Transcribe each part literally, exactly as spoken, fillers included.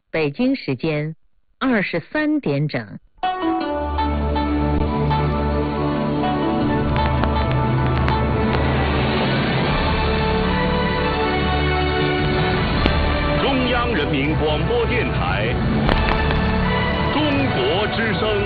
北京时间二十三点整。 中央人民广播电台中国之声。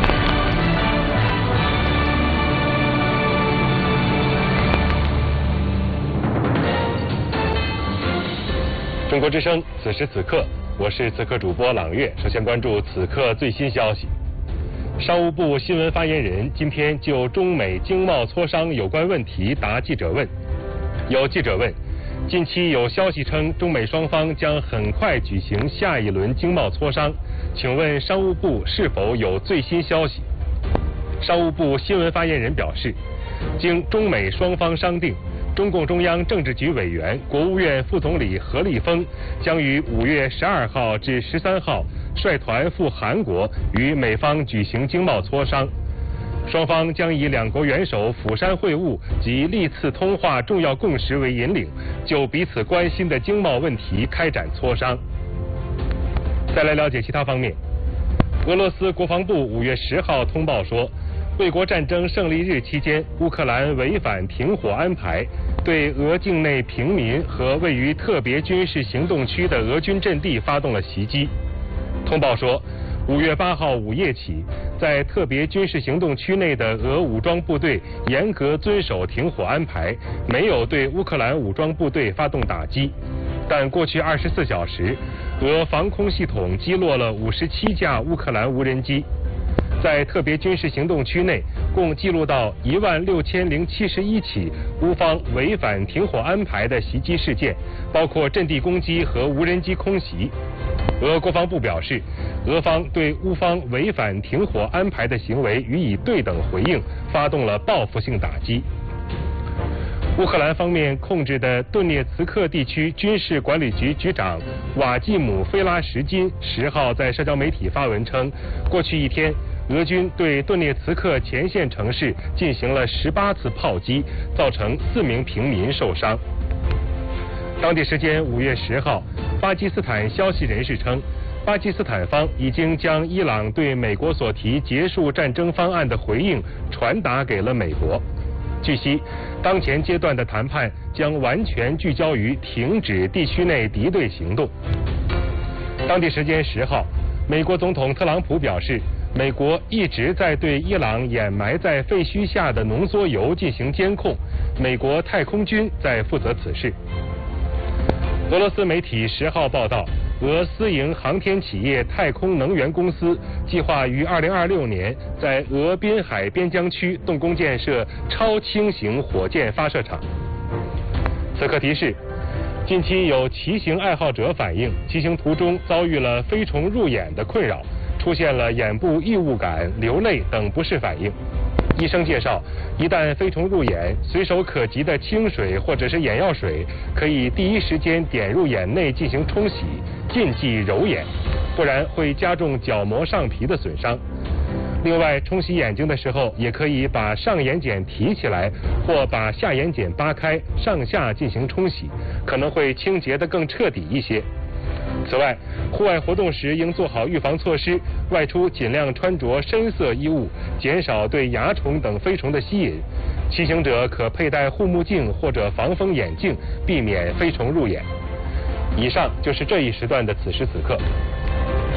中国之声，此时此刻，我是此刻主播朗月。首先关注此刻最新消息。商务部新闻发言人今天就中美经贸磋商有关问题答记者问。有记者问，近期有消息称中美双方将很快举行下一轮经贸磋商，请问商务部是否有最新消息？商务部新闻发言人表示，经中美双方商定，中共中央政治局委员、国务院副总理何立峰将于五月十二号至十三号率团赴韩国，与美方举行经贸磋商。双方将以两国元首釜山会晤及历次通话重要共识为引领，就彼此关心的经贸问题开展磋商。再来了解其他方面，俄罗斯国防部五月十号通报说，卫国战争胜利日期间，乌克兰违反停火安排，对俄境内平民和位于特别军事行动区的俄军阵地发动了袭击。通报说，五月八号午夜起，在特别军事行动区内的俄武装部队严格遵守停火安排，没有对乌克兰武装部队发动打击。但过去二十四小时，俄防空系统击落了五十七架乌克兰无人机。在特别军事行动区内，共记录到一万六千零七十一起乌方违反停火安排的袭击事件，包括阵地攻击和无人机空袭。俄国防部表示，俄方对乌方违反停火安排的行为予以对等回应，发动了报复性打击。乌克兰方面控制的顿涅茨克地区军事管理局局长瓦季姆·菲拉什金十号在社交媒体发文称，过去一天，俄军对顿涅茨克前线城市进行了十八次炮击，造成四名平民受伤。当地时间五月十号，巴基斯坦消息人士称，巴基斯坦方已经将伊朗对美国所提结束战争方案的回应传达给了美国。据悉，当前阶段的谈判将完全聚焦于停止地区内敌对行动。当地时间十号，美国总统特朗普表示，美国一直在对伊朗掩埋在废墟下的浓缩铀进行监控，美国太空军在负责此事。俄罗斯媒体十号报道，俄私营航天企业太空能源公司计划于二零二六年在俄滨海边疆区动工建设超轻型火箭发射场。此刻提示，近期有骑行爱好者反映，骑行途中遭遇了飞虫入眼的困扰，出现了眼部异物感、流泪等不适反应。医生介绍，一旦飞虫入眼，随手可及的清水或者是眼药水可以第一时间点入眼内进行冲洗，禁忌揉眼，不然会加重角膜上皮的损伤。另外，冲洗眼睛的时候，也可以把上眼睑提起来，或把下眼睑扒开，上下进行冲洗，可能会清洁得更彻底一些。此外，户外活动时应做好预防措施，外出尽量穿着深色衣物，减少对蚜虫等飞虫的吸引。骑行者可佩戴护目镜或者防风眼镜，避免飞虫入眼。以上就是这一时段的此时此刻。